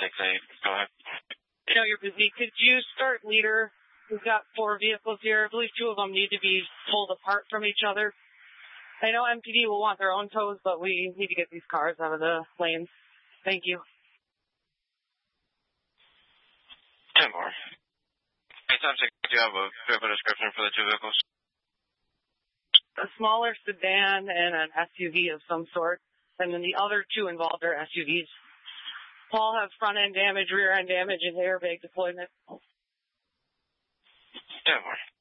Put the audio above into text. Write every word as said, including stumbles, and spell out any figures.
six eight. Go ahead. I know you're busy. Could you start leader? We've got four vehicles here. I believe two of them need to be pulled apart from each other. I know M P D will want their own tows, but we need to get these cars out of the lanes. Thank you. ten more. Hey, Tom six, do you have a vehicle description for the two vehicles? A smaller sedan and an S U V of some sort. And then the other two involved are S U Vs. All have front-end damage, rear-end damage, and airbag deployment. ten more.